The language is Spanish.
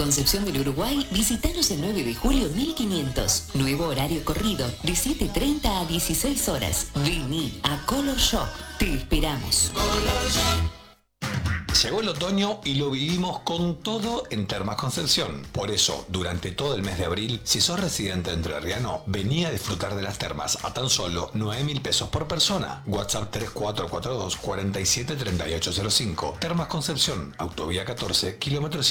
Concepción del Uruguay, visítanos el 9 de julio 1500. Nuevo horario corrido, de 7:30 a 16 horas. Vení a Color Shop. Te esperamos. Llegó el otoño y lo vivimos con todo en Termas Concepción. Por eso, durante todo el mes de abril, si sos residente entrerriano, vení a disfrutar de las termas a tan solo 9.000 pesos por persona. WhatsApp 3442 473805. Termas Concepción, Autovía 14, kilómetro